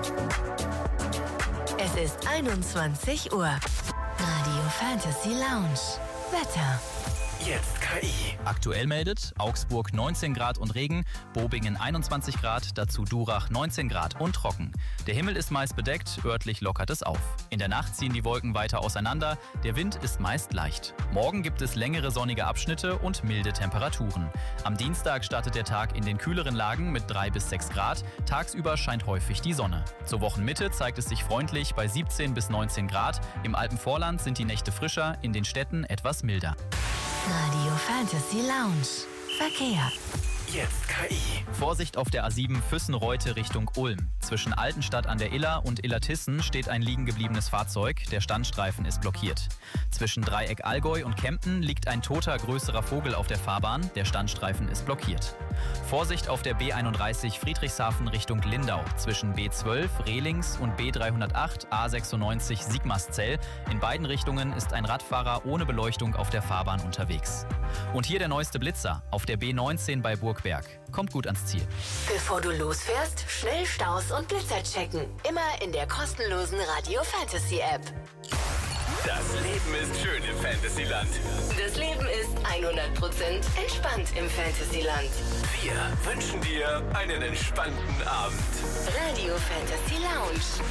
Es ist 21 Uhr. Radio Fantasy Lounge. Wetter. Jetzt KI. Aktuell meldet Augsburg 19 Grad und Regen, Bobingen 21 Grad, dazu Durach 19 Grad und trocken. Der Himmel ist meist bedeckt, örtlich lockert es auf. In der Nacht ziehen die Wolken weiter auseinander, der Wind ist meist leicht. Morgen gibt es längere sonnige Abschnitte und milde Temperaturen. Am Dienstag startet der Tag in den kühleren Lagen mit 3 bis 6 Grad, tagsüber scheint häufig die Sonne. Zur Wochenmitte zeigt es sich freundlich bei 17 bis 19 Grad, im Alpenvorland sind die Nächte frischer, in den Städten etwas milder. Radio Fantasy Lounge. Verkehr. Jetzt KI. Vorsicht auf der A7 Füssen-Reute Richtung Ulm. Zwischen Altenstadt an der Iller und Illertissen steht ein liegen gebliebenes Fahrzeug. Der Standstreifen ist blockiert. Zwischen Dreieck Allgäu und Kempten liegt ein toter größerer Vogel auf der Fahrbahn. Der Standstreifen ist blockiert. Vorsicht auf der B31 Friedrichshafen Richtung Lindau. Zwischen B12 Rehlings und B308 A96 Sigmaßzell. In beiden Richtungen ist ein Radfahrer ohne Beleuchtung auf der Fahrbahn unterwegs. Und hier der neueste Blitzer auf der B19 bei Burgberg. Kommt gut ans Ziel. Bevor du losfährst, schnell Staus und Blitzer checken. Immer in der kostenlosen Radio Fantasy App. Das Leben ist schön im Fantasyland. Das Leben ist 100% entspannt im Fantasyland. Wir wünschen dir einen entspannten Abend. Radio Fantasy Lounge.